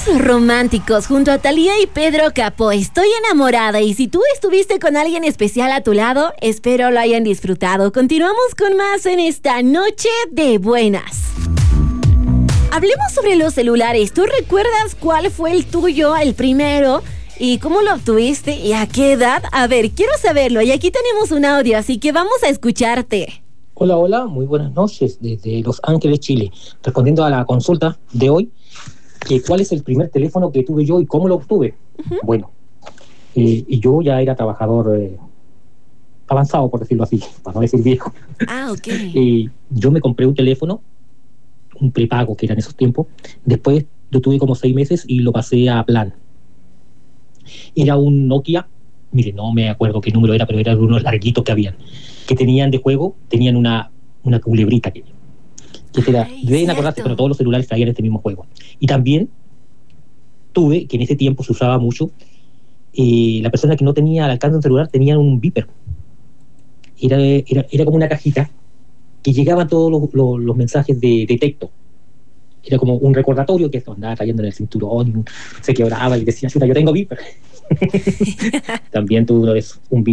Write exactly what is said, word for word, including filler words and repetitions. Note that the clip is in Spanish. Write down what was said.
los románticos junto a Thalía y Pedro Capó. Estoy enamorada y si tú estuviste con alguien especial a tu lado, espero lo hayan disfrutado. Continuamos con más en esta noche de buenas. Hablemos sobre los celulares. ¿Tú recuerdas cuál fue el tuyo, el primero? ¿Y cómo lo obtuviste? ¿Y a qué edad? A ver, quiero saberlo. Y aquí tenemos un audio, así que vamos a escucharte. Hola, hola, muy buenas noches desde Los Ángeles, Chile. Respondiendo a la consulta de hoy, que cuál es el primer teléfono que tuve yo y cómo lo obtuve. Uh-huh. Bueno, eh, y yo ya era trabajador eh, avanzado, por decirlo así, para no decir viejo. Ah, ok. eh, yo me compré un teléfono, un prepago que era en esos tiempos. Después lo tuve como seis meses y lo pasé a plan. Era un Nokia, mire, no me acuerdo qué número era, pero eran unos larguitos que habían, que tenían de juego, tenían una, una culebrita que, que era, Ay, deben cierto. acordarse, pero todos los celulares traían este mismo juego. Y también tuve, que en ese tiempo se usaba mucho, eh, la persona que no tenía al alcance de un celular tenía un beeper. Era, era, era como una cajita que llegaban todos los, los, los mensajes de, de texto. Era como un recordatorio que esto andaba trayendo en el cinturón, se quebraba y decía, chuta, yo tengo beeper. También tuve una vez un beeper.